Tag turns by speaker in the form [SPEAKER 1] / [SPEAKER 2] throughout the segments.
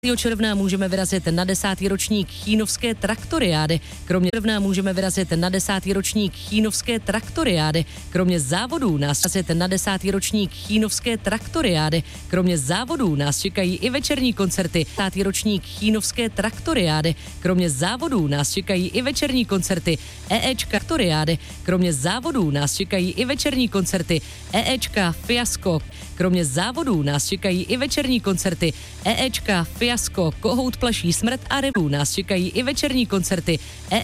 [SPEAKER 1] června můžeme vyrazit na 10. ročník Chínovské traktoriády. Kromě června můžeme vyrazit na 10. ročník Chínovské traktoriády. Kromě závodů nás na 10. ročník Chínovské traktoriády. Kromě závodů nás čekají i večerní koncerty. 10. ročník Chínovské traktoriády. Kromě závodů nás čekají i večerní koncerty. Traktoriády. Kromě závodů nás čekají i večerní koncerty. Fiasko. Kromě závodů nás čekají i večerní koncerty. Fiasko, Kohout plaší smrt a revival nás čekají i večerní koncerty.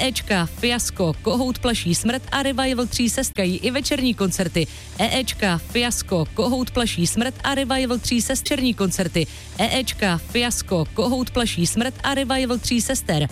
[SPEAKER 1] Fiasko, Kohout plaší smrt a Revival 3 sestkají i večerní koncerty. Fiasko, Kohout plaší smrt a Revival 3 sestčerní koncerty. Fiasko, Kohout plaší smrt a Revival 3 sester.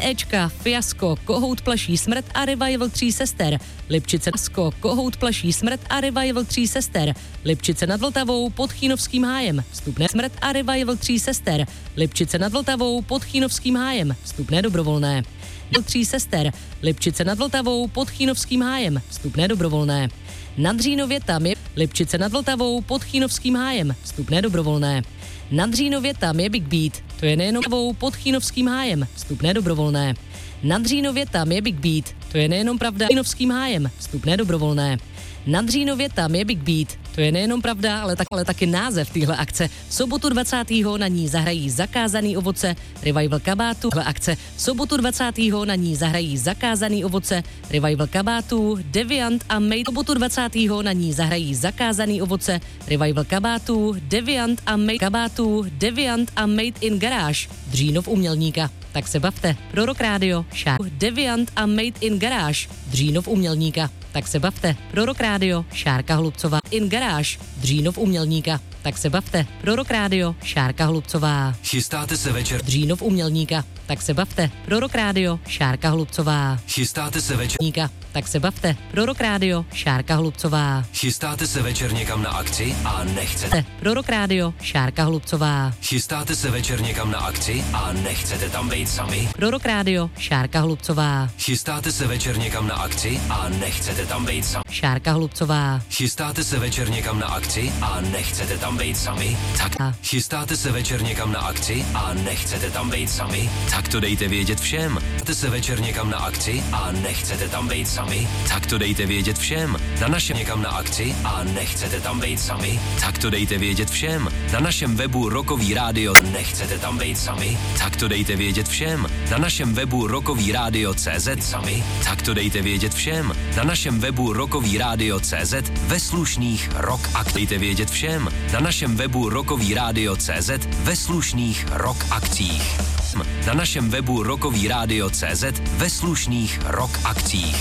[SPEAKER 1] Fiasko, Kohout plaší smrt a Revival 3 sester. Lipčice Kohout plaší smrt a Revival 3 sester. Lipčice nad Vltavou pod Chínovským hájem. Vstupné smrt a Revival 3 sester. Lipčice nad Vltavou pod Chínovským hájem. Vstupné dobrovolné. 3 sester. Lipčice nad Vltavou pod Chínovským hájem. Vstupné dobrovolné. Na Dřínově tam je Lipčice nad Vltavou pod Chínovským hájem. Vstupné dobrovolné. Na Dřínově tam je Big Beat. To je nejenom pod Chínovským hájem. Vstupné dobrovolné. Na Dřínově tam je Big Beat. To je nejenom pravda Chínovským hájem. Vstupné dobrovolné. Na Dřínově tam je Big Beat. To je nejenom pravda, ale taky název téhle akce. V sobotu 20. na ní zahrají Zakázaný ovoce, Revival Kabátů. Akce v sobotu 20. na ní zahrají Zakázaný ovoce, Revival Kabátů, Deviant a Made. Sobotu 20. na ní zahrají Zakázaný ovoce, Revival Kabátů, Deviant a Made. Kabátů, Deviant a Made in Garage, Dřínov Umělníka. Tak se bavte. Pro Rock Radio, Deviant a Made in Garage, Dřínov Umělníka. Tak se bavte. Pro Rock Radio, Šárka Hlubcová. In Garage, Dřínov Umělníka. Tak se bavte. Pro Rock Radio, Šárka Hlubcová.
[SPEAKER 2] Chystáte se večer.
[SPEAKER 1] Dřínov Umělníka. Tak se bavte. Pro Rock Radio, Šárka Hlubcová.
[SPEAKER 2] Chystáte se večer.
[SPEAKER 1] Tak se bavte. Pro Rock Radio, Šárka Hlubcová.
[SPEAKER 2] Chystáte se večer někam na akci a nechcete.
[SPEAKER 1] Pro Rock Radio, Šárka Hlubcová.
[SPEAKER 2] Chystáte se večer někam na akci a nechcete tam být sami.
[SPEAKER 1] Pro Rock Radio, Šárka Hlubcová.
[SPEAKER 2] Chystáte se večer někam na akci a nechcete tam být sami.
[SPEAKER 1] Šárka Hlubcová.
[SPEAKER 2] Chystáte se večer někam na akci a nechcete tam být sami. Tak chystáte se večer někam na akci a nechcete tam být sami. Tak to dejte vědět všem. Chystáte se večer někam na akci a nechcete tam být sami. Tak to dejte vědět všem. Na našem někam na akci a nechcete tam být sami. Tak to dejte vědět všem. Na našem webu Rockový rádio nechcete tam být sami. Tak to dejte vědět všem. Na našem webu Rockový rádio.cz sami. Tak to dejte vědět všem. Na našem webu Rockový rádio.cz ve slušných rock akcích. Dejte vědět všem. Na našem webu Rockový rádio.cz ve slušných rock akcích. Na našem webu Rockový rádio.cz ve slušných rock akcích.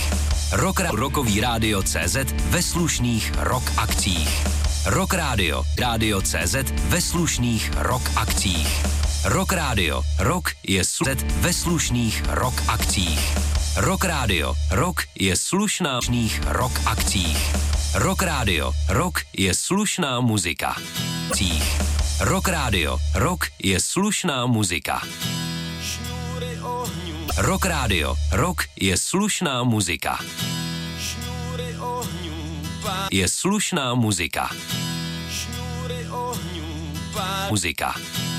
[SPEAKER 2] Rockový rádio.cz ve slušných rock akcích. Rock Radio, rádio.cz ve slušných rock akcích. Rock Radio, rock je ve slušných rock akcích. Rock Radio, rock je slušných rock akcích. Rock Radio, rock je slušná muzika. Rock Radio, rock je slušná muzika. Rock Radio, rock je slušná muzika. Je slušná muzika. Muzika.